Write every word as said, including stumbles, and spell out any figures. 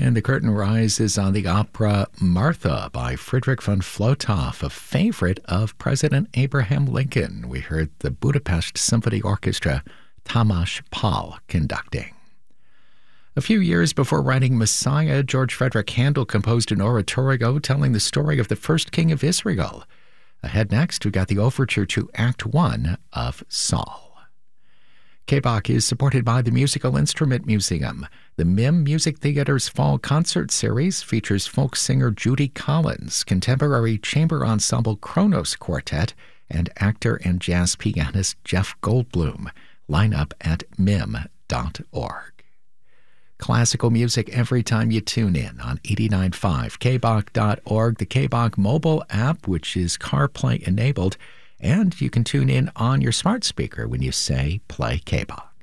And the curtain rises on the opera Martha by Friedrich von Flotow, a favorite of President Abraham Lincoln. We heard the Budapest Symphony Orchestra, Tamás Pál, conducting. A few years before writing Messiah, George Frederick Handel composed an oratorio telling the story of the first king of Israel. Ahead next, we got the overture to Act One of Saul. K B O C is supported by the Musical Instrument Museum. The M I M Music Theater's Fall Concert Series features folk singer Judy Collins, contemporary chamber ensemble Kronos Quartet, and actor and jazz pianist Jeff Goldblum. Line up at mim dot org. Classical music every time you tune in on eighty-nine point five K B O C dot org, the K B O C mobile app, which is CarPlay enabled, and you can tune in on your smart speaker when you say play K B O C.